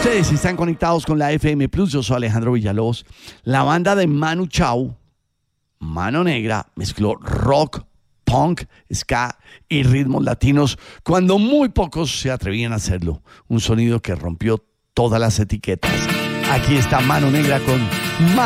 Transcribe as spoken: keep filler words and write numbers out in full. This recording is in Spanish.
Ustedes están conectados con la F M Plus. Yo soy Alejandro Villalobos. La banda de Manu Chao, Mano Negra, mezcló rock, punk, ska y ritmos latinos cuando muy pocos se atrevían a hacerlo. Un sonido que rompió todas las etiquetas. Aquí está Mano Negra con